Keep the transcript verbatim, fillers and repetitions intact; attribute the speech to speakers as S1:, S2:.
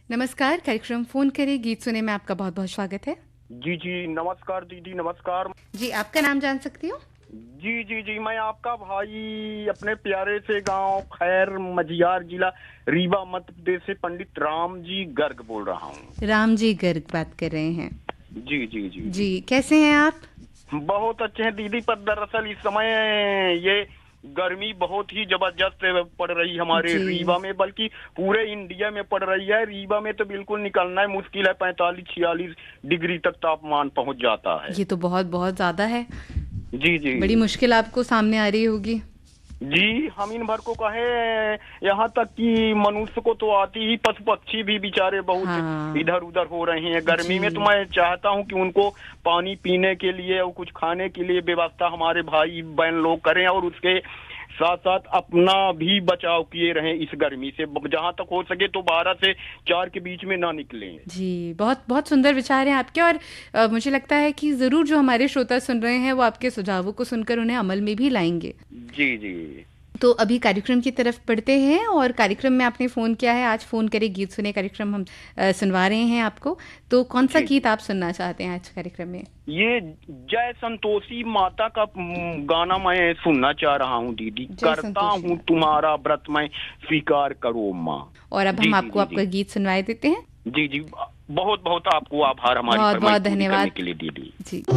S1: नमस्कार, कार्यक्रम फ़ोन करें गीत सुने में आपका बहुत-बहुत स्वागत है।
S2: जी, जी, नमस्कार दीदी, नमस्कार।
S1: जी, आपका नाम जान सकती हूँ?
S2: जी, जी, जी, मैं आपका भाई अपने प्यारे से गाँव खैर मझियार जिला रीवा मध्य प्रदेश से पंडित राम जी गर्ग बोल रहा हूँ।
S1: राम जी गर्ग बात कर रहे हैं।
S2: जी, जी, जी, जी।
S1: जी, कैसे हैं आप?
S2: बहुत अच्छे हैं दीदी, पर दरअसल इस समय ये गर्मी बहुत ही जबरदस्त पड़ रही हमारे
S1: जी,
S2: रीवा में, बल्कि पूरे इंडिया में पड़ रही है। रीवा में तो बिल्कुल निकलना ही मुश्किल है, पैंतालीस छियालीस डिग्री तक तापमान पहुंच जाता है।
S1: ये तो बहुत-बहुत ज़्यादा है।
S2: जी, जी।
S1: बड़ी मुश्किल आपको सामने आ रही होगी।
S2: जी, हम इन भर को कहे, यहाँ तक कि मनुष्य को तो आती ही, पशु पक्षी भी बेचारे बहुत
S1: हाँ,
S2: इधर उधर हो रहे हैं गर्मी में। तो
S1: जी।
S2: मैं चाहता हूँ कि उनको पानी पीने के लिए और कुछ खाने के लिए व्यवस्था हमारे भाई बहन लोग करें, और उसके साथ साथ अपना भी बचाव किए रहें इस गर्मी से। जहां तक हो सके तो बारह से चार के बीच में ना निकलें।
S1: जी, बहुत बहुत सुंदर विचार हैं आपके और अ, मुझे लगता है कि ज़रूर जो हमारे श्रोता सुन रहे हैं, वो आपके सुझावों को सुनकर उन्हें अमल में भी लाएँगे।
S2: जी, जी।
S1: तो अभी कार्यक्रम की तरफ बढ़ते हैं और कार्यक्रम में आपने फ़ोन किया है, आज फ़ोन करें गीत सुने कार्यक्रम हम अ, सुनवा रहे हैं आपको। तो कौन-सा
S2: जी,
S1: गीत
S2: जी।
S1: आप सुनना चाहते हैं आज कार्यक्रम में?
S2: ये जय संतोषी माता का म, गाना मैं सुनना चाह रहा हूँ दीदी।
S1: जय
S2: करता
S1: संतोषी
S2: हूँ
S1: माता।
S2: तुम्हारा व्रत मैं, स्वीकार करो माँ।
S1: और अब
S2: जी,
S1: हम
S2: जी,
S1: आपको
S2: जी,
S1: आपका
S2: जी।
S1: गीत सुनवाए देते हैं।
S2: जी, जी। बहुत बहुत आपको आभार हमारी
S1: बहुत-बहुत
S2: फरमाइश पूरी करने
S1: धन्यवाद।
S2: के लिए दीदी।
S1: जी।